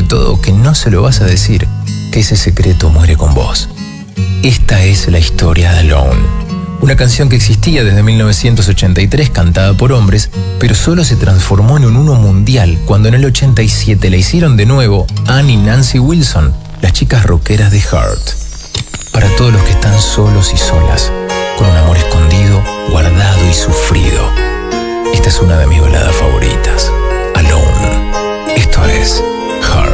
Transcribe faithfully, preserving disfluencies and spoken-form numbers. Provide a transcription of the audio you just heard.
todo que no se lo vas a decir, que ese secreto muere con vos. Esta es la historia de Alone, una canción que existía desde mil novecientos ochenta y tres cantada por hombres, pero solo se transformó en un uno mundial cuando en el ochenta y siete la hicieron de nuevo Ann y Nancy Wilson, las chicas rockeras de Heart. Para todos los que están solos y solas, con un amor escondido, guardado y sufrido. Esta es una de mis baladas favoritas, Alone. Esto es